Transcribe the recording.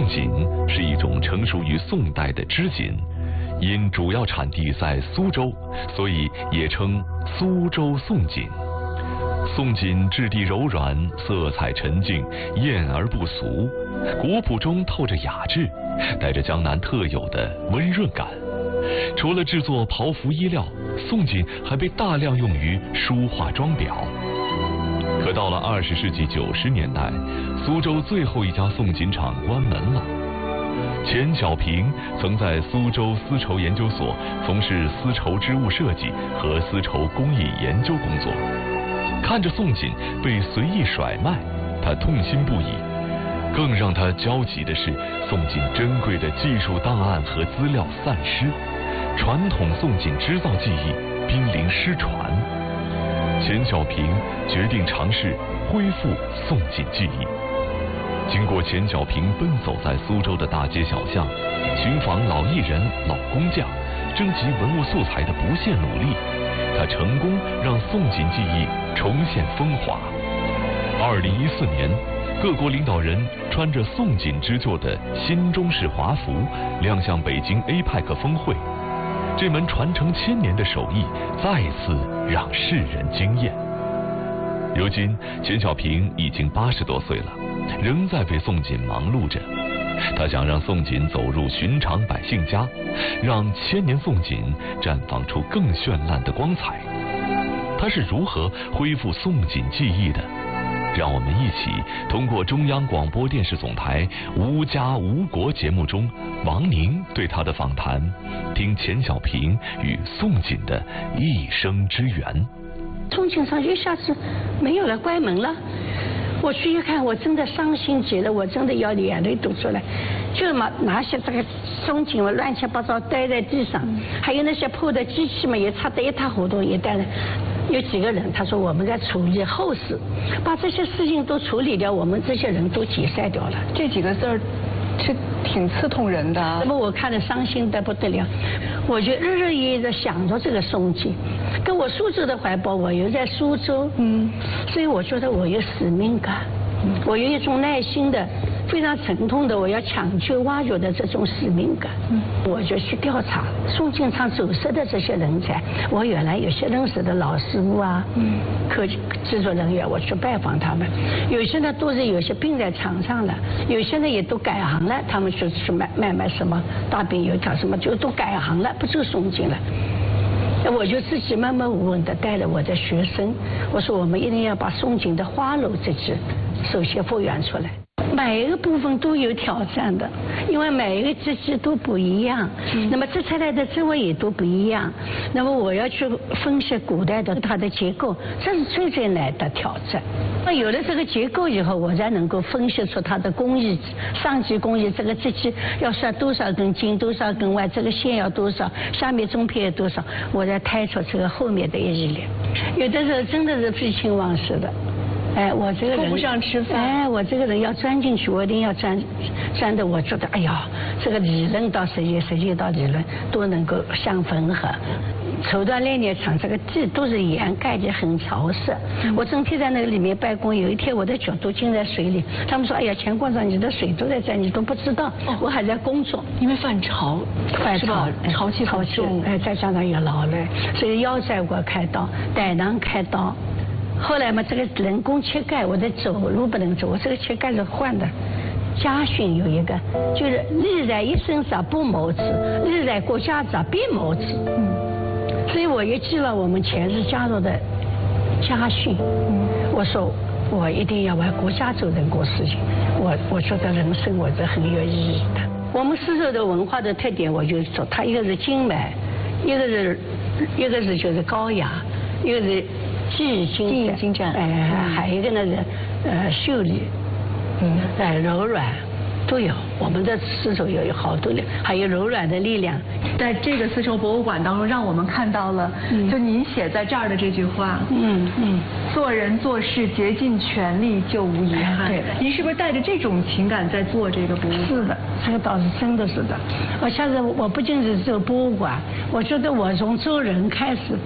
锦是一种成熟于宋代的织锦，因主要产地在苏州，所以也称苏州宋锦。宋锦质地柔软，色彩沉静，艳而不俗，古朴中透着雅致，带着江南特有的温润感。除了制作袍服衣料，宋锦还被大量用于书画装裱。可到了20世纪90年代，苏州最后一家宋锦厂关门了。钱小平曾在苏州丝绸研究所从事丝绸织物设计和丝绸工艺研究工作，看着宋锦被随意甩卖，他痛心不已。更让他焦急的是，宋锦珍贵的技术档案和资料散失，传统宋锦织造技艺濒临失传。钱小平决定尝试恢复宋锦技艺。经过钱小平奔走在苏州的大街小巷，寻访老艺人、老工匠，征集文物素材的不懈努力，他成功让宋锦技艺重现风华。2014年，各国领导人穿着宋锦织就的新中式华服亮相北京 APEC 峰会，这门传承1000年的手艺再次让世人惊艳。如今，钱小平已经80多岁了，仍在为宋锦忙碌着。他想让宋锦走入寻常百姓家，让1000年宋锦绽放出更绚烂的光彩。他是如何恢复宋锦技艺的？让我们一起通过中央广播电视总台《无家无国》节目中王宁对他的访谈，听钱小平与宋锦的一生之缘。 宋锦厂一下子没有了，关门了。我去一看，我真的伤心极了，我真的要眼泪都出来。就拿些这个宋锦嘛，乱七八糟堆在地上，还有那些破的机器嘛，也擦得一塌糊涂，也带了。有几个人，他说我们在处理后事，把这些事情都处理掉，我们这些人都解散掉了。 这几个字儿是挺刺痛人的。 那么我看了伤心得不得了，我就日日夜夜的想着这个宋锦，跟我苏州的怀抱，我又在苏州，所以我觉得我有使命感，我有一种耐心的、非常沉痛的，我要抢救挖掘的这种使命感。我就去调查宋锦厂走失的这些人才，我原来有些认识的老师傅啊，科技制作人员，我去拜访他们。有些呢都是有些病在场上了，有些呢也都改行了，他们去卖什么大饼油条什么，就都改行了，不做宋锦了。我就自己默默无闻的带着我的学生，我说我们一定要把宋锦的花楼这支首先复原出来。每一个部分都有挑战的，因为每一个机器都不一样，那么织出来的织纹也都不一样。那么我要去分析古代的它的结构，这是最难的挑战。那有了这个结构以后，我才能够分析出它的工艺，上级工艺这个机器要算多少根筋，多少根外，这个线要多少，下面中片要多少，我才推出这个后面的一系列。有的时候真的是废寝忘食的。哎，我这个人顾不上吃饭。 哎，我这个人要钻进去，我一定要钻的，我觉得哎呀，这个理论到实践，实践到理论都能够相吻合。绸缎炼炼厂这个地都是盐盖的，很潮湿。我整天在那个里面办公，有一天我的脚都浸在水里，他们说哎呀，钱馆长你的水都在这，你都不知道。我还在工作， 因为犯潮， 是吧？ 潮气很重， 哎，再加上也劳累，所以腰在过开刀，胆囊开刀。后来嘛，这个人工切盖，我在走路不能走，我这个切盖是换的。家训有一个，就是立在一生者不谋之，立在国家者必谋之。所以我也记了我们前日加入的家训。我说我一定要为国家做任何事情。我觉得人生我是很有意义的。我们苏州的文化的特点，我就说它一个是精美，一个是就是高雅，一个是技艺精湛，还有一个呢是秀丽，柔软都有。我们的丝绸有好多的，还有柔软的力量。 在这个丝绸博物馆当中，让我们看到了，就您写在这儿的这句话，做人做事竭尽全力就无遗憾。 对， 您是不是带着这种情感在做这个博物馆？ 是的，这个倒是真的是的。我下次我不仅是做博物馆，我觉得我从做人开始，